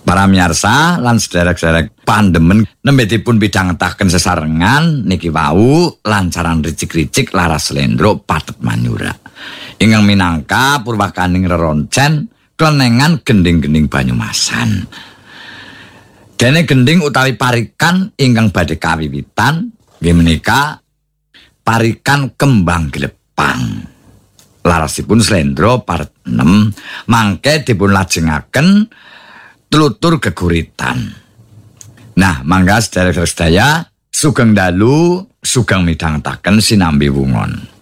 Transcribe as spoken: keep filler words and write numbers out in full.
Para miyarsa lan sederek-sederek pandemen nembe dipun pidhangetaken sesarengan niki wau lancaran ricik-ricik laras slendro pathet manyura. Ingkang minangka purwakaning reroncen klenengan gending-gending Banyumasan. Dene gending utawi parikan ingkang badhe kawiwitan nggih menika parikan kembang glepang. Larasipun slendro part enam mangke dipun lajengaken Tlutur geguritan. Nah, mangga sedherek sedaya sugeng dalu, sugeng midhangetaken sinambi wungon.